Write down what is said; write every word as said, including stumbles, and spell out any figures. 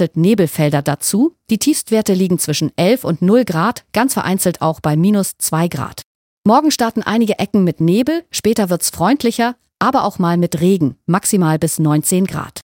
vereinzelt Nebelfelder dazu. Die Tiefstwerte liegen zwischen elf und null Grad, ganz vereinzelt auch bei minus zwei Grad. Morgen starten einige Ecken mit Nebel, später wird's freundlicher, aber auch mal mit Regen, maximal bis neunzehn Grad.